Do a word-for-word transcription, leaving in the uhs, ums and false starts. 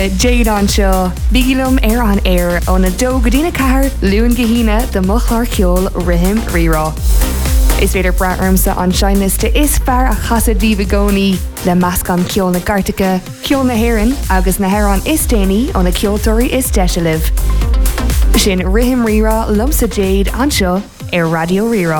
Jade anseo, bígilum ar an air ó na dó godína cahar luúin gahína de muchlar ceol rihim rirá. Is féidir braarmsa an seinliste is fear a chasa díbagóní le meascan ceol na Gartacha, ceol na Héireann agus na Héireann is déanaí ó na ceoltóirí is deise libh. Sin rihim rirá lumsa Jade anseo ar Radio Rirá.